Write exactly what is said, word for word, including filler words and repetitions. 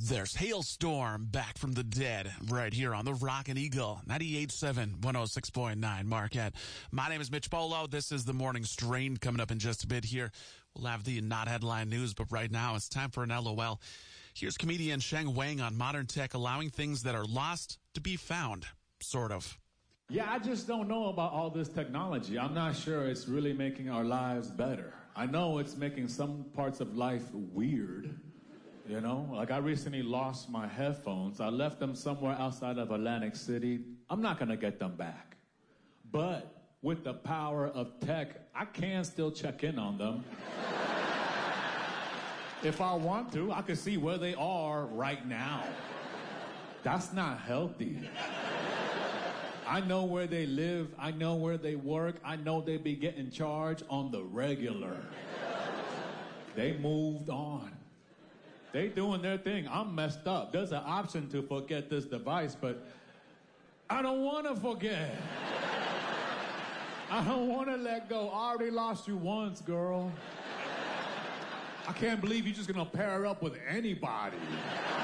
There's Hailstorm back from the dead right here on the Rockin' Eagle, ninety-eight point seven, one oh six point nine Marquette. My name is Mitch Polo. This is the Morning Strain coming up in just a bit here. We'll have the not headline news, but right now it's time for an L O L. Here's comedian Sheng Wang on modern tech allowing things that are lost to be found, sort of. Yeah, I just don't know about all this technology. I'm not sure it's really making our lives better. I know it's making some parts of life weird. You know, like I recently lost my headphones. I left them somewhere outside of Atlantic City. I'm not going to get them back. But with the power of tech, I can still check in on them. If I want to, I can see where they are right now. That's not healthy. I know where they live. I know where they work. I know they be getting charged on the regular. They moved on. They doing their thing. I'm messed up. There's an option to forget this device, but I don't want to forget. I don't want to let go. I already lost you once, girl. I can't believe you're just going to pair up with anybody.